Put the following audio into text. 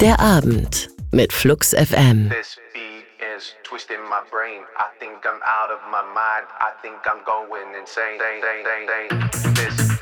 Der Abend mit Flux FM. This beat is twisting my brain. I think I'm out of my mind. I think I'm going insane. This